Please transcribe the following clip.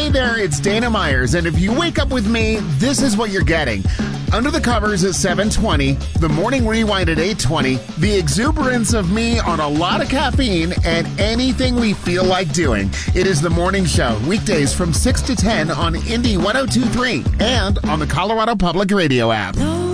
there, it's Dana Myers, and if you wake up with me, this is what you're getting. Under the Covers at 7:20, the Morning Rewind at 8:20, the exuberance of me on a lot of caffeine, and anything we feel like doing. It is the morning show, weekdays from 6 to 10 on Indie 102.3 and on the Colorado Public Radio app.